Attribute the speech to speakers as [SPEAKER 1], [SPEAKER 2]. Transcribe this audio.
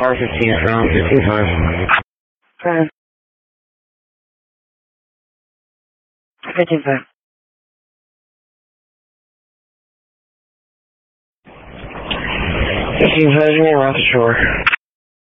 [SPEAKER 1] Car 15 from 55.
[SPEAKER 2] Prime. 55.
[SPEAKER 1] 55, you're off the shore.